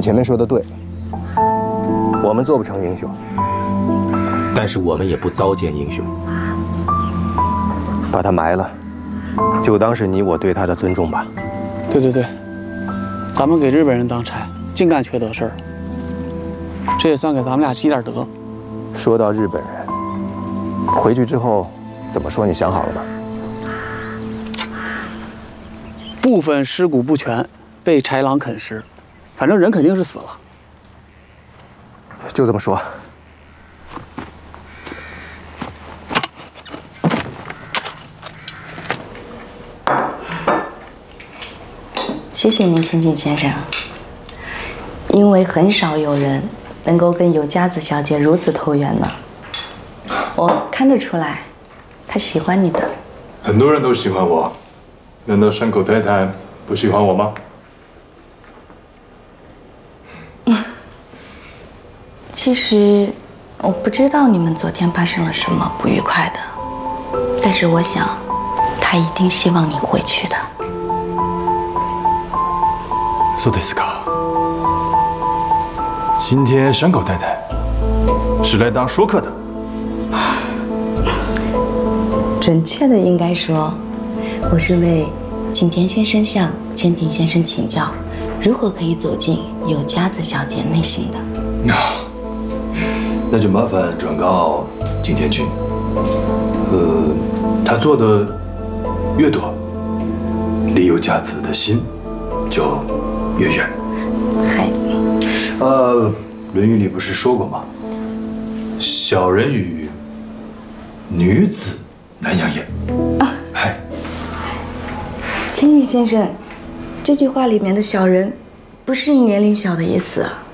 前面说的对，我们做不成英雄， 但是我们也不糟践英雄。 把他埋了，就当是你我对他的尊重吧。 对，咱们给日本人当差，净干缺德事儿，这也算给咱们俩积点德。 说到日本人，回去之后怎么说？你想好了吗？ 部分尸骨不全，被豺狼啃食，反正人肯定是死了。 就这么说。 谢谢您，千景先生。因为很少有人能够跟有家子小姐如此投缘呢。我看得出来，她喜欢你的。 很多人都喜欢我，难道山口太太不喜欢我吗？ 其实我不知道你们昨天发生了什么不愉快的，但是我想，她一定希望你回去的。 そうですか。今天山口太太是来当说客的。 准确的应该说，我是为景田先生向千景先生请教，如何可以走进有家子小姐内心的。 那就麻烦转告景田君，他做的越多，离有家子的心就越远。 嗨， 《论语》里不是说过吗？小人与女子难养也。嗨， 千景先生，这句话里面的小人，不是年龄小的意思啊。